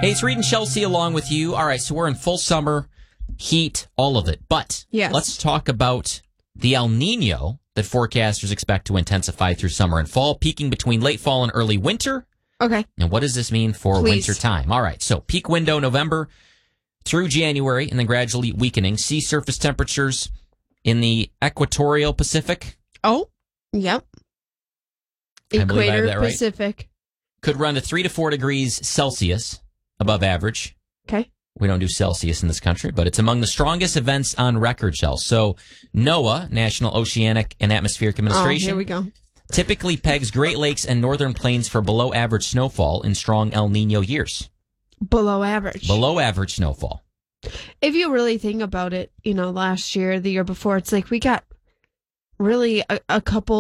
Hey, it's Reed and Chelsea along with you. All right, so we're in full summer, heat, all of it. But let's talk about the El Nino that forecasters expect to intensify through summer and fall, peaking between late fall and early winter. Okay. And what does this mean for winter time? All right, so peak window November through January and then gradually weakening. Sea surface temperatures in the equatorial Pacific. Oh, yep. Equator Pacific. Right. Could run to 3 to 4 degrees Celsius above average. Okay. We don't do Celsius in this country, but it's among the strongest events on record, Shell. So NOAA, National Oceanic and Atmospheric Administration, here we go, typically pegs Great Lakes and Northern Plains for below average snowfall in strong El Nino years. Below average. Below average snowfall. If you really think about it, last year, the year before, it's like we got really a couple